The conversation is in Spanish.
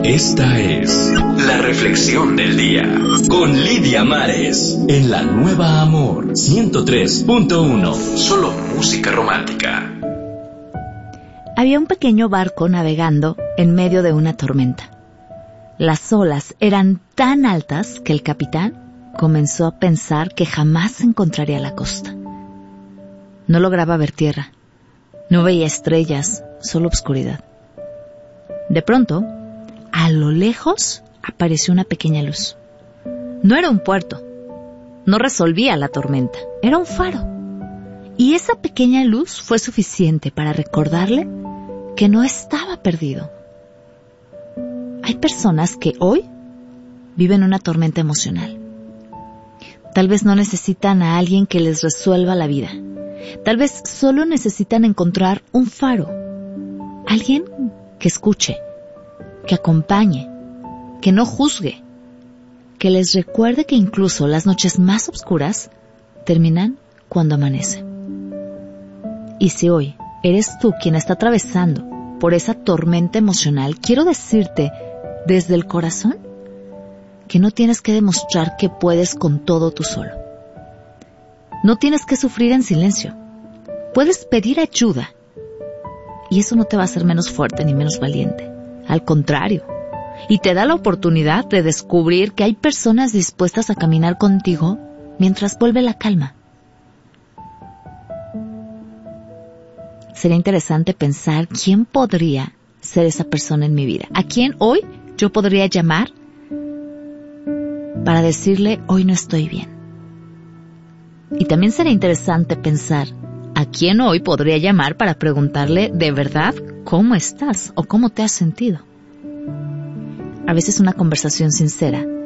Esta es la reflexión del día con Lidia Mares en La Nueva Amor 103.1. Solo música romántica. Había un pequeño barco navegando en medio de una tormenta. Las olas eran tan altas que el capitán comenzó a pensar que jamás encontraría la costa. No lograba ver tierra, no veía estrellas, solo oscuridad. De pronto, a lo lejos apareció una pequeña luz. No era un puerto, no resolvía la tormenta, era un faro. Y esa pequeña luz fue suficiente para recordarle que no estaba perdido. Hay personas que hoy viven una tormenta emocional. Tal vez no necesitan a alguien que les resuelva la vida. Tal vez solo necesitan encontrar un faro. Alguien que escuche, que acompañe, que no juzgue, que les recuerde que incluso las noches más oscuras terminan cuando amanece. Y si hoy eres tú quien está atravesando por esa tormenta emocional, quiero decirte desde el corazón que no tienes que demostrar que puedes con todo tú solo. No tienes que sufrir en silencio. Puedes pedir ayuda. Y eso no te va a hacer menos fuerte ni menos valiente. Al contrario. Y te da la oportunidad de descubrir que hay personas dispuestas a caminar contigo mientras vuelve la calma. Sería interesante pensar quién podría ser esa persona en mi vida. ¿A quién hoy yo podría llamar para decirle hoy no estoy bien? Y también sería interesante pensar a quién hoy podría llamar para preguntarle de verdad cómo estás o cómo te has sentido. A veces una conversación sincera